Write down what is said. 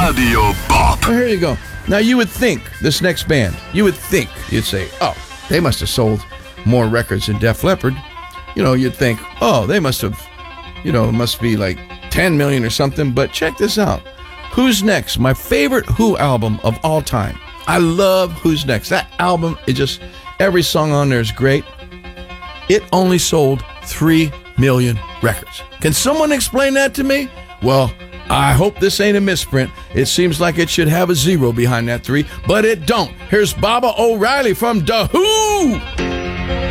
Radio Bob. Well, here you go. Now, you would think, this next band, you'd say, oh, they must have sold more records than Def Leppard. You know, you'd think, oh, they must have, it must be like 10 million or something. But check this out. Who's Next? My favorite Who album of all time. I love Who's Next. That album, every song on there is great. It only sold 3 million records. Can someone explain that to me? Well, I hope this ain't a misprint. It seems like it should have a 0 behind that 3, but it don't. Here's Baba O'Riley from The Who.